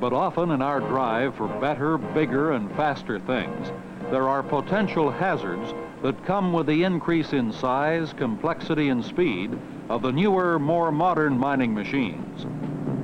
But often in our drive for better, bigger, and faster things, there are potential hazards that come with the increase in size, complexity, and speed of the newer, more modern mining machines.